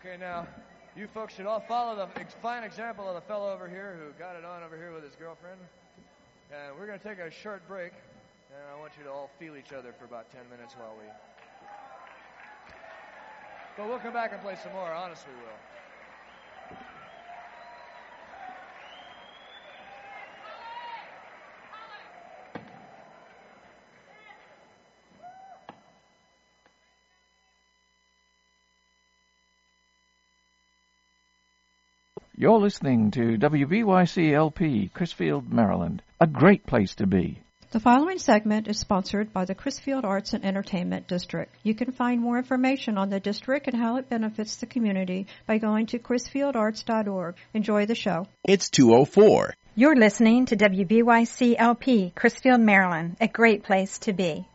Okay, now, you folks should all follow the fine example of the fellow over here who got it on over here with his girlfriend. And we're going to take a short break, and I want you to all feel each other for about 10 minutes while we... But we'll come back and play some more, honestly, we will. You're listening to WBYC-LP, Crisfield, Maryland. A great place to be. The following segment is sponsored by the Crisfield Arts and Entertainment District. You can find more information on the district and how it benefits the community by going to crisfieldarts.org. Enjoy the show. It's 2:04. You're listening to WBYC-LP, Crisfield, Maryland. A great place to be.